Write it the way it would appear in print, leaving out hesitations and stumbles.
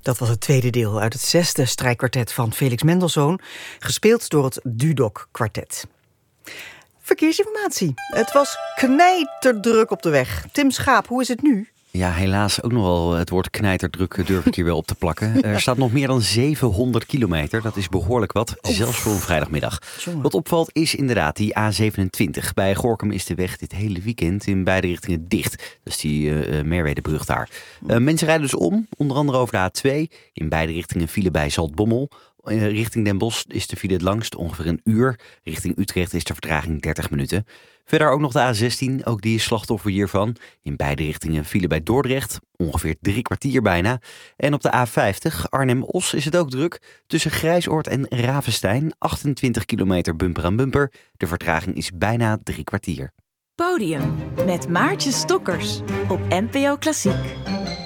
Dat was het tweede deel uit het 6e strijkkwartet van Felix Mendelssohn, gespeeld door het Dudok Kwartet. Verkeersinformatie. Het was knijterdruk op de weg. Tim Schaap, hoe is het nu? Ja, helaas ook nog wel het woord knijterdruk durf ik hier wel op te plakken. Er staat nog meer dan 700 kilometer. Dat is behoorlijk wat, zelfs voor een vrijdagmiddag. Wat opvalt is inderdaad die A27. Bij Gorinchem is de weg dit hele weekend in beide richtingen dicht. Dus die Merwedebrug daar. Mensen rijden dus om, onder andere over de A2. In beide richtingen file bij Zaltbommel. Richting Den Bosch is de file het langst, ongeveer een uur. Richting Utrecht is de vertraging 30 minuten. Verder ook nog de A16, ook die is slachtoffer hiervan. In beide richtingen file bij Dordrecht, ongeveer 3 kwartier bijna. En op de A50, Arnhem-Os, is het ook druk. Tussen Grijsoord en Ravenstein, 28 kilometer bumper aan bumper. De vertraging is bijna 3 kwartier. Podium met Maartje Stokkers op NPO Klassiek.